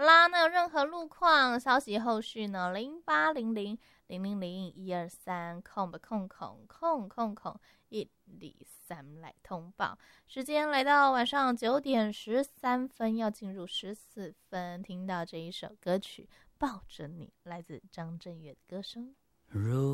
好啦，那有任何路况消息后续呢？0800000123123来通报。时间来到晚上9点13分，要进入14分，听到这一首歌曲《抱着你》，来自张震岳的歌声。